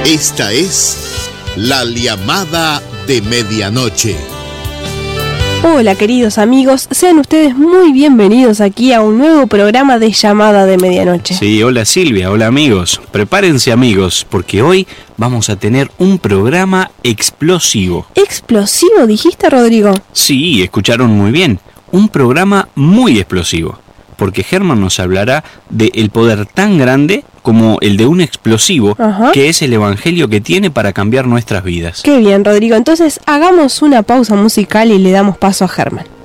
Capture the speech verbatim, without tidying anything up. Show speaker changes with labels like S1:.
S1: Esta es La Llamada de Medianoche.
S2: Hola queridos amigos, sean ustedes muy bienvenidos aquí a un nuevo programa de Llamada de Medianoche.
S3: Sí, hola Silvia, hola amigos. Prepárense amigos, porque hoy vamos a tener un programa explosivo.
S2: ¿Explosivo dijiste, Rodrigo?
S3: Sí, escucharon muy bien. Un programa muy explosivo. Porque Germán nos hablará del poder tan grande como el de un explosivo, Ajá. que es el evangelio que tiene para cambiar nuestras vidas.
S2: Qué bien, Rodrigo. Entonces hagamos una pausa musical y le damos paso a Germán.